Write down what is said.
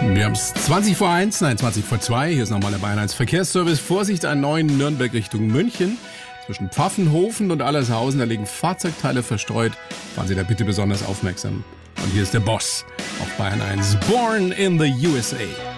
Wir haben es 20 vor 1, nein 20 vor 2. Hier ist nochmal der Bayern 1 Verkehrsservice. Vorsicht A9 Nürnberg Richtung München. Zwischen Pfaffenhofen und Allershausen, da liegen Fahrzeugteile verstreut. Fahren Sie da bitte besonders aufmerksam. Und hier ist der Boss auf Bayern 1. Born in the USA.